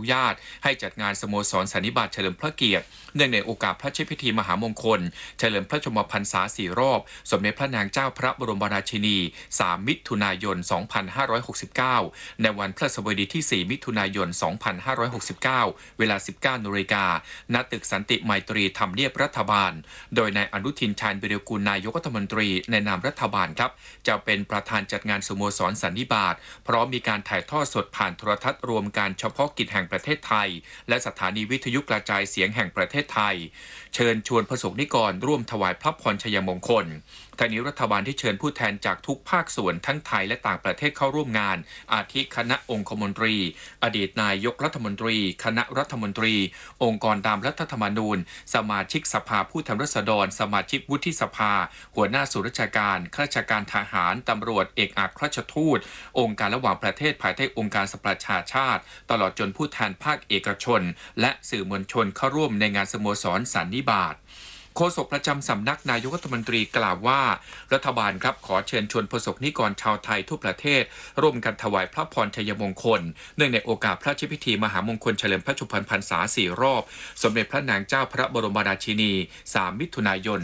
นุญาตให้จัดงานสโมสรสันนิบาตเฉลิมพระเกียรติเนื่องในโอกาสพระราชพิธีมหามงคลเฉลิมพระชนมพรรษา4 รอบสมเด็จพระนางเจ้าพระบรมราชินี3 มิถุนายน 2569ในวันพฤหัสบดีที่ 4 มิถุนายน 2569 เวลา 19 น.ณ ตึกสันติไมตรีทำเนียบรัฐบาลโดยนายอนุทินชาญวิรากูลนายกรัฐมนตรีในนามรัฐบาลครับจะเป็นประธานจัดงานสโมสรสันนิบาตพร้อมมีการถ่ายทอดสดผ่านโทรทัศน์รวมการเฉพาะกิจแห่งประเทศไทยและสถานีวิทยุกระจายเสียงแห่งประเทศไทยเชิญชวนประสงค์นิกรร่วมถวายพระพรชัยมงคลทางนี้รัฐบาลที่เชิญผู้แทนจากทุกภาคส่วนทั้งไทยและต่างประเทศเข้าร่วมงานอาทิคณะองคมนตรีอดีตนายกรัฐมนตรีคณะรัฐมนตรีองค์กรตามรัฐธรรมนูญสมาชิกสภาผู้แทนราษฎรสมาชิกวุฒิสภาหัวหน้าส่วนราชการข้าราชการทหารตำรวจเอกอัครราชทูตองค์การระหว่างประเทศภายใต้องค์การสหประชาชาติตลอดจนผู้แทนภาคเอกชนและสื่อมวลชนเข้าร่วมในงานสโมสรสันนิบาตโฆษกประจำสำนักนายกรัฐมนตรีกล่าวว่ารัฐบาลครับขอเชิญชวนประสบนิกรชาวไทยทั่วประเทศร่วมกันถวายพระพรชัยมงคลเนื่องในโอกาสพระราชพิธีมหามงคลเฉลิมพระชนมพรรษา4 รอบสมเด็จพระนางเจ้าพระบรมราชินี3 มิถุนายน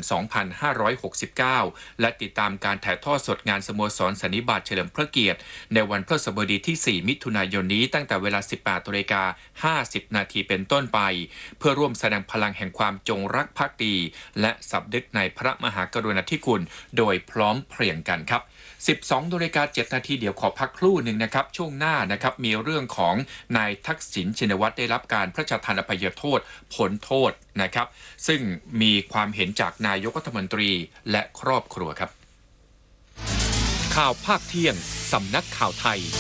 2569และติดตามการถ่ายทอดสดงานสโมสรสันนิบาตเฉลิมพระเกียรติในวันพฤหัสบดีที่ 4 มิถุนายนนี้ตั้งแต่เวลา 18:50 น.เป็นต้นไปเพื่อร่วมแสดงพลังแห่งความจงรักภักดีและสำนึกในพระมหากรุณาธิคุณโดยพร้อมเพรียงกันครับ 12:07 น.เดี๋ยวขอพักครู่หนึ่งนะครับช่วงหน้านะครับมีเรื่องของนายทักษิณชินวัตรได้รับการพระราชทานอภัยโทษพ้นโทษนะครับซึ่งมีความเห็นจากนายกรัฐมนตรีและครอบครัวครับข่าวภาคเที่ยงสำนักข่าวไทย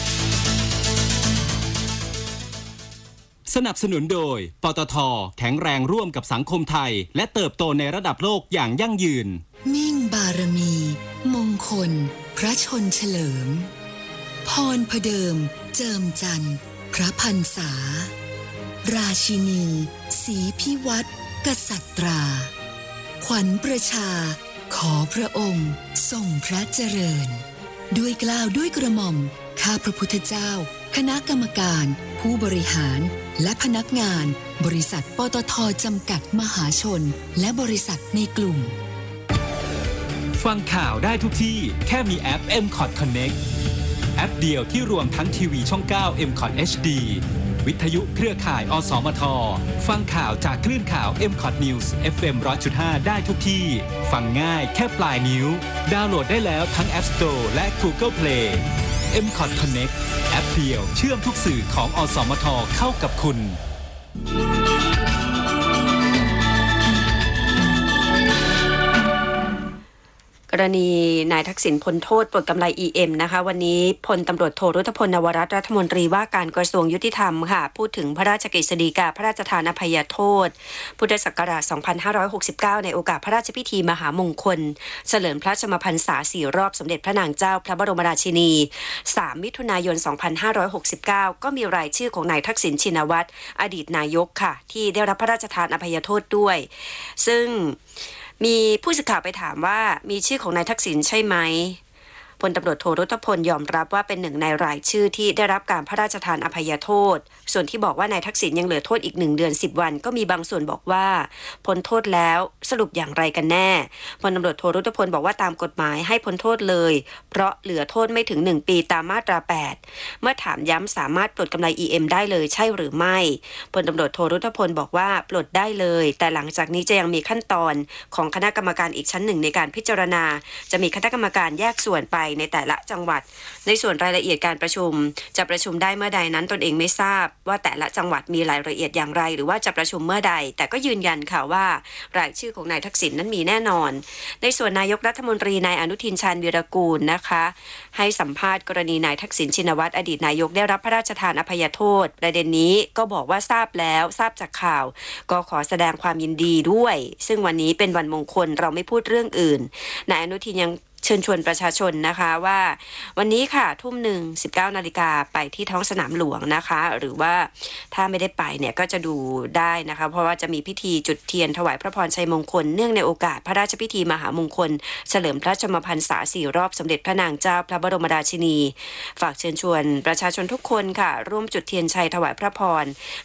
สนับสนุนโดยปตท.แข็งแรงร่วมกับสังคมไทยและเติบโตในระดับโลกอย่างยั่งยืนมิ่งบารมีมงคลพระชนเฉลิมพรพเดิมเจิมจันทร์พระพรรษาราชินีศรีพิวัตรกษัตราขวัญประชาขอพระองค์ทรงพระเจริญด้วยเกล้าด้วยกระหม่อมข้าพระพุทธเจ้าคณะกรรมการผู้บริหารและพนักงานบริษัทปตท.จำกัดมหาชนและบริษัทในกลุ่มฟังข่าวได้ทุกที่แค่มีแอป MCOT Connect แอปเดียวที่รวมทั้งทีวีช่อง 9 MCOT HD วิทยุเครือข่ายอสมทฟังข่าวจากคลื่นข่าว MCOT News FM 100.5 ได้ทุกที่ฟังง่ายแค่ปลายนิ้วดาวน์โหลดได้แล้วทั้ง App Store และ Google Play MCOT Connect แอปเดียวเชื่อมทุกสื่อของอสมทเข้ากับคุณกรณีนายทักษิณพ้นโทษปลดกำไร EM นะคะวันนี้พลตำรวจโทรุธพล นวรัตน์รัฐมนตรีว่าการกระทรวงยุติธรรมค่ะพูดถึงพระราชกฤษฎีกาพระราชทานอภัยโทษพุทธศักราช 2569 ในโอกาสพระราชพิธีมหามงคลเฉลิมพระชนมพรรษา4 รอบสมเด็จพระนางเจ้าพระบรมราชินี3 มิถุนายน 2569 ก็มีรายชื่อของนายทักษิณชินวัตรอดีตนายกค่ะที่ได้รับพระราชทานอภัยโทษด้วยซึ่งมีผู้สื่อข่าวไปถามว่ามีชื่อของนายทักษิณใช่ไหมพลตำรวจโทรุธพลยอมรับว่าเป็นหนึ่งในรายชื่อที่ได้รับการพระราชทานอภัยโทษส่วนที่บอกว่านายทักษิณยังเหลือโทษอีก1 เดือน 10 วันก็มีบางส่วนบอกว่าพ้นโทษแล้วสรุปอย่างไรกันแน่พลตำรวจโทรุธพลบอกว่าตามกฎหมายให้พ้นโทษเลยเพราะเหลือโทษไม่ถึง1 ปีตามมาตรา 8เมื่อถามย้ำสามารถปลดกำไร EM ได้เลยใช่หรือไม่พลตำรวจโทรุธพลบอกว่าปลดได้เลยแต่หลังจากนี้จะยังมีขั้นตอนของคณะกรรมการอีกชั้นหนึ่งในการพิจารณาจะมีคณะกรรมการแยกส่วนไปในแต่ละจังหวัดในส่วนรายละเอียดการประชุมจะประชุมได้เมื่อใดนั้นตนเองไม่ทราบว่าแต่ละจังหวัดมีรายละเอียดอย่างไรหรือว่าจะประชุมเมื่อใดแต่ก็ยืนยันค่ะว่ารายชื่อของนายทักษิณนั้นมีแน่นอนในส่วนนายกรัฐมนตรีนายอนุทินชาญวีรกูลนะคะให้สัมภาษณ์กรณีนายทักษิณชินวัตรอดีตนายกได้รับพระราชทานอภัยโทษประเด็นนี้ก็บอกว่าทราบแล้วทราบจากข่าวก็ขอแสดงความยินดีด้วยซึ่งวันนี้เป็นวันมงคลเราไม่พูดเรื่องอื่นนายอนุทินยังเชิญชวนประชาชนนะคะว่าวันนี้ค่ะทุ่ม 19 นาฬิกาไปที่ท้องสนามหลวงนะคะหรือว่าถ้าไม่ได้ไปเนี่ยก็จะดูได้นะคะเพราะว่าจะมีพิธีจุดเทียนถวายพระพรชัยมงคลเนื่องในโอกาสพระราชพิธีมหามงคลเฉลิมพระชนมพรรษา4 รอบสมเด็จพระนางเจ้าพระบรมราชินีฝากเชิญชวนประชาชนทุกคนค่ะร่วมจุดเทียนชัยถวายพระพร